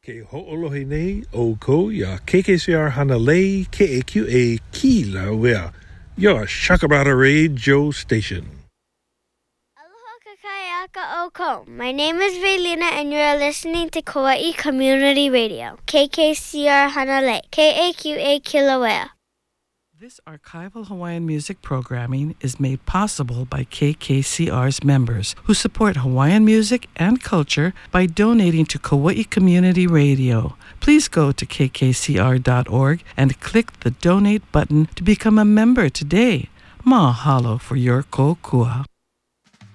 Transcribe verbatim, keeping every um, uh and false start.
Ke ho'olohe nei o ko ya K K C R Hanalei K A Q A Kilauea, your Shakabrata Radio station. Aloha kakayaka o ko. My name is Vaylina and you are listening to Kauai Community Radio, K K C R Hanalei, K A Q A Kilauea. This archival Hawaiian music programming is made possible by K K C R's members who support Hawaiian music and culture by donating to Kauai Community Radio. Please go to k k c r dot org and click the donate button to become a member today. Mahalo for your kokua.